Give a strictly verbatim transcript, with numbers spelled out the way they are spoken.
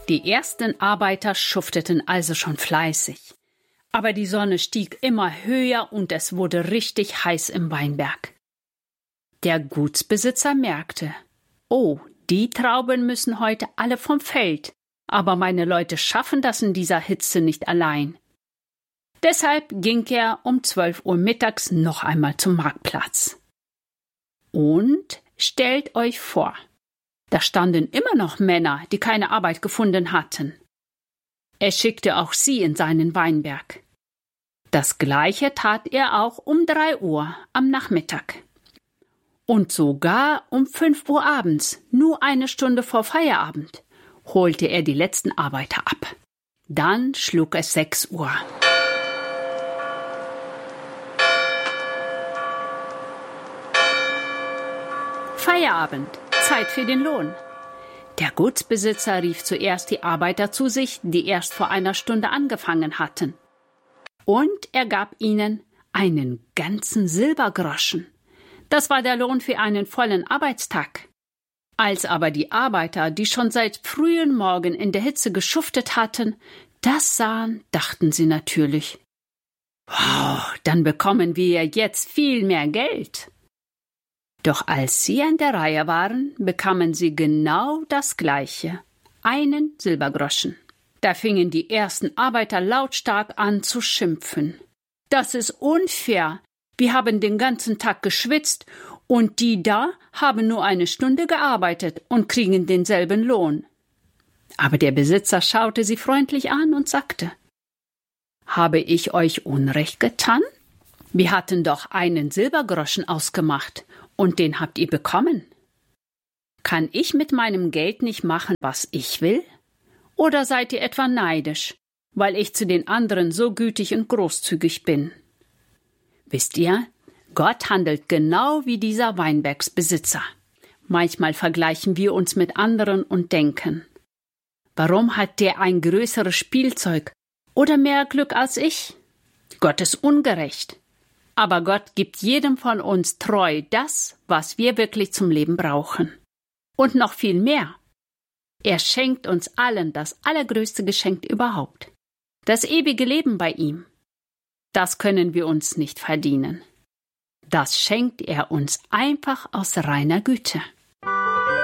Die ersten Arbeiter schufteten also schon fleißig. Aber die Sonne stieg immer höher und es wurde richtig heiß im Weinberg. Der Gutsbesitzer merkte, oh, die Trauben müssen heute alle vom Feld, aber meine Leute schaffen das in dieser Hitze nicht allein. Deshalb ging er um zwölf Uhr mittags noch einmal zum Marktplatz. Und stellt euch vor, da standen immer noch Männer, die keine Arbeit gefunden hatten. Er schickte auch sie in seinen Weinberg. Das Gleiche tat er auch um drei Uhr am Nachmittag. Und sogar um fünf Uhr abends, nur eine Stunde vor Feierabend, holte er die letzten Arbeiter ab. Dann schlug es sechs Uhr. Feierabend, Zeit für den Lohn. Der Gutsbesitzer rief zuerst die Arbeiter zu sich, die erst vor einer Stunde angefangen hatten. Und er gab ihnen einen ganzen Silbergroschen. Das war der Lohn für einen vollen Arbeitstag. Als aber die Arbeiter, die schon seit frühen Morgen in der Hitze geschuftet hatten, das sahen, dachten sie natürlich, wow, dann bekommen wir jetzt viel mehr Geld. Doch als sie an der Reihe waren, bekamen sie genau das Gleiche, einen Silbergroschen. Da fingen die ersten Arbeiter lautstark an zu schimpfen. Das ist unfair. Wir haben den ganzen Tag geschwitzt und die da haben nur eine Stunde gearbeitet und kriegen denselben Lohn. Aber der Besitzer schaute sie freundlich an und sagte, habe ich euch Unrecht getan? Wir hatten doch einen Silbergroschen ausgemacht und den habt ihr bekommen. Kann ich mit meinem Geld nicht machen, was ich will? Oder seid ihr etwa neidisch, weil ich zu den anderen so gütig und großzügig bin? Wisst ihr, Gott handelt genau wie dieser Weinbergsbesitzer. Manchmal vergleichen wir uns mit anderen und denken, warum hat der ein größeres Spielzeug oder mehr Glück als ich? Gott ist ungerecht. Aber Gott gibt jedem von uns treu das, was wir wirklich zum Leben brauchen. Und noch viel mehr. Er schenkt uns allen das allergrößte Geschenk überhaupt. Das ewige Leben bei ihm. Das können wir uns nicht verdienen. Das schenkt er uns einfach aus reiner Güte.